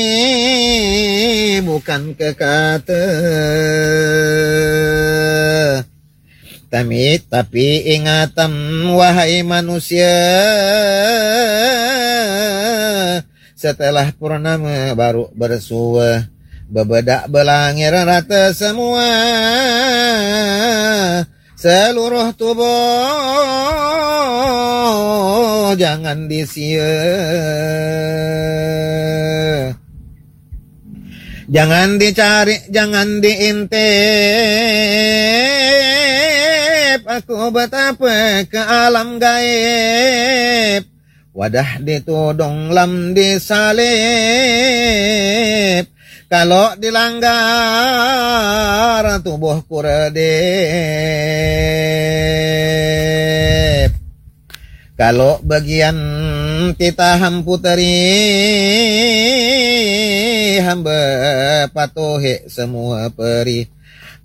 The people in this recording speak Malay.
bukan kekata. Tapi ingatan wahai manusia, setelah purnama baru bersua, bebedak belangir rata semua, seluruh tubuh jangan disia. Jangan dicari, jangan diintip, aku betapa ke alam gaib, wadah ditudung lam disalib, kalau dilanggar tubuhku redip. Kalau bagian kita hamputeri, hamba patuhi semua peri.